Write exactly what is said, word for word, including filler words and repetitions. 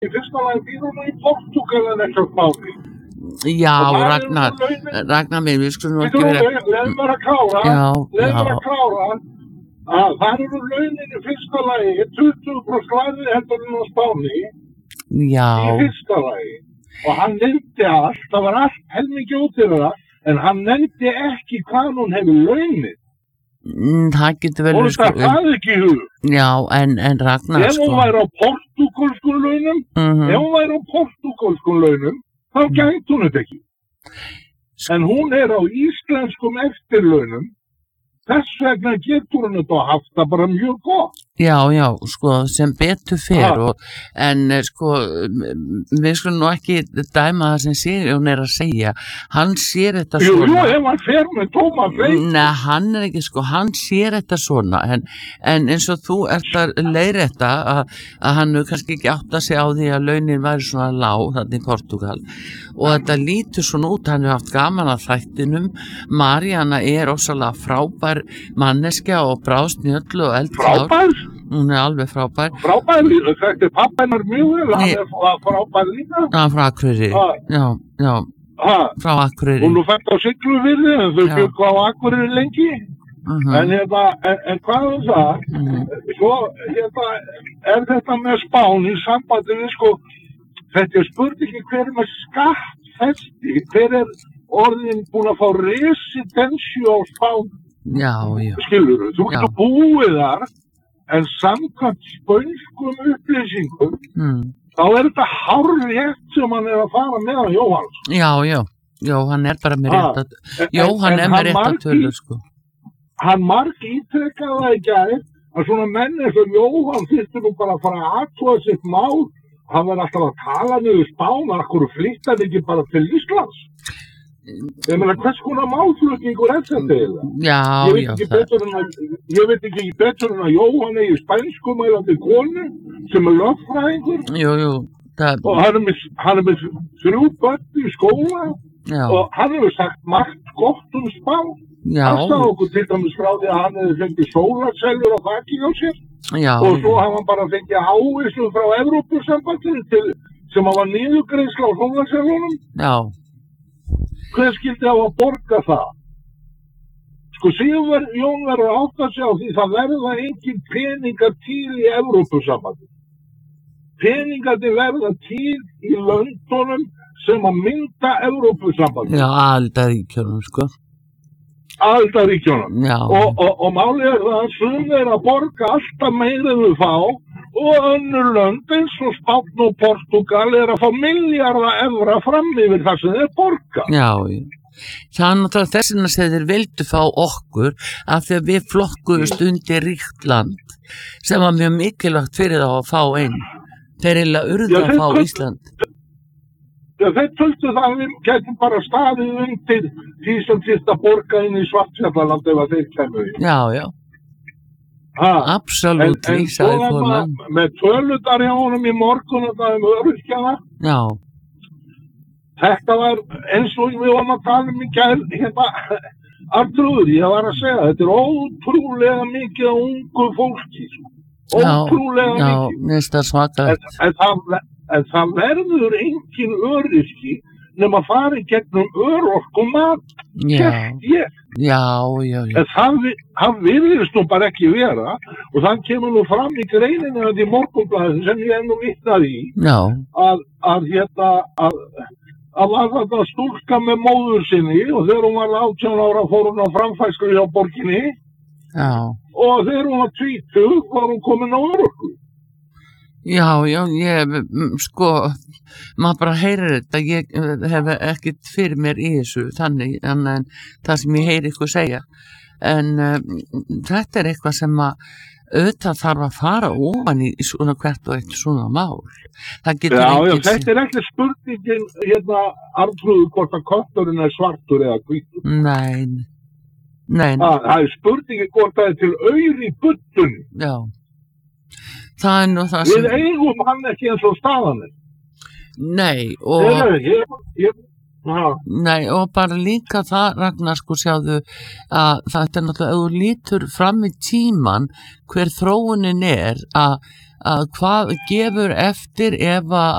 í fyrsta lagi býr hún í Portúgal en ekki á Spáni. Já, Ragnar, Ragnar minn, við skulum nú ekki vera... Leðum bara að klára, leðum bara að klára, að það eru launin í fyrsta lagi, tuttugu prósent lægri heldur en á Spáni, Já. í fyrsta lagi. Og hann nefndi allt, það var allt helmingi út yfir það, en hann nefndi ekki hvað hún hefur launið. Mm, það getur vel... Og það það ekki í hug. Já, en, en Ragnar, ef sko... hún væri á portúgölskum launum, Mm-hmm. ef hún væri á portúgölskum launum, þá gæti hún þetta ekki. En hún er á íslenskum eftirlaunum, þess vegna getur hún þetta haft það bara mjög gott. Já, já, sko, sem betur fer Ah. og, en eh, sko, m- við skulum nú ekki dæma það sem Sigurjón er að segja, hann sér þetta Jú, jú, svona. ef hann fer með tóma feik. Nei, hann er ekki, sko, hann sér þetta svona, en, en eins og þú ert að leiðrétta að, að hann hefur kannski ekki átt að segja á því að launin væri svona lág þarna í Portúgal og þetta lítur svona út, hann hefur haft gaman að þættinum, Maríanna er ósalega frábær manneskja og bráðsnjöll og eldklár. Frábær, Hún er alveg frábær. frábær, þetta er pappa hennar mjög vel, hann Nei. er frá- frábær líka. Já, frá Akureyri. Ah. Já, já, Ha, frá Akureyri. hún er fætt á Siglufirði, en þau Já. byggu á Akureyri lengi. Mhm. En, hérna, en, en hvað er það? Mhm. Svo hérna, er þetta með Spán í sambandi við sko, þetta er spurningi hver er með skattfesti, hver er orðin búin að fá residensju á Spán, Já, já. skilur þú, þú Já. getur búið þar, en samkvæmt spönskum upplýsingum, Mm. þá er þetta hárrétt sem hann er að fara með hann Jóhanns. Já, já. Já, hann er bara með Ah, rétt að... En- Jóhann en er með hann rétt að marg- tölu, sko. Hann marg ítrekkaði það í gær að svona menn eins og Jóhann þyrfti nú bara að fara að athuga sitt mál. Hann var alltaf að tala niður Spán, af hverju flytti hann ekki bara til Íslands? Ég meina, hvers konar málflutningur er þetta eiginlega? Já, Ég veit já, ekki það... betur en að, ég veit ekki betur en að Jóhann eigi spænskumælandi konu sem er lögfræðingur Jú, jú, það... og hann er með, hann er með þrjú börn í skóla Já, og hann hefur sagt margt gott um Spán. já, Hann sagði okkur til dæmis frá því að hann hefði fengið sólarsellur á þakki á sér já, og svo hafa hann bara fengið ávísun frá Evrópusambandinu til sem hafa niðurgreiðsla á sólarsellunum. já, Hver skildi hafa að borga það? Sko Sigurður Jón verður að átta sig á því það verða engin peningar til í Evrópusambandinu. Peningarnir verða til í löndunum sem að mynda Evrópusambandinu. já, aldaríkjörnum, sko. Aðildarríkjunum. Já, Og, og, og málið er það að sum er að borga alltaf meira en þau fá og önnur lönd eins og Spánn og Portúgal er að fá milljarða evra fram yfir það sem þeir borga. já, já. Það er náttúrulega þess vegna sem þeir vildu fá okkur af því að við flokkuðust undir ríkt land sem var mjög mikilvægt fyrir þá að fá einn. Þeir eiginlega urðu Já, að þeir fá töldu- Ísland. Já, þeir töldu það að við getum bara staðið undir því sem þýrt að borga inn í Svartfjallaland ef að þeir kemur í. Já, já, Ha. absolutt, En, en svo sagði var konan. það með töludar hjá honum í morgun og það um öryrkjana. Já, Þetta var eins og við varum að tala um í gær, hérna, Arnþrúður, ég var að segja, þetta er ótrúlega mikið af ungu fólki, sko. já, ótrúlega já, mikið. minnst það En, svakalegt. en, það, en það verður engin öryrki nema að fara í gegnum örorkumat, Já, hélt ég. já, já, já, En það, vi- það virðist nú bara ekki vera og það kemur nú fram í greininu að í Morgunblaðinu sem ég hef nú vitnað í já, að, að hérna að, að var þetta stúlka með móður sinni og þegar hún var átján ára fór hún á framfærslu hjá borginni já. og þegar hún var tvítug var hún komin á örorku. Já, já, ég, mm, sko, maður bara heyrir þetta, ég eh, hef ekkert fyrir mér í þessu, þannig, en, en það sem ég heyri ykkur segja, en um, þetta er eitthvað sem að auðvitað þarf að fara ofan í svona hvert og eitt svona mál. Það getur Já, já, enginn þetta er ekki spurningin hérna Arnþrúður hvort að kötturinn er svartur eða hvítur. Nei, nei, Það, það er spurningin hvort það er til auður í buddunni. já, það er nú það Við sem, eigum hann ekki eins og staðan er. nei, og, Ég, ég, ég, Já, Nei, og bara líka það, Ragnar, sko, sjáðu að þetta er náttúrulega, ef þú lítur fram í tíman hver þróunin er, að, að hvað gefur eftir ef að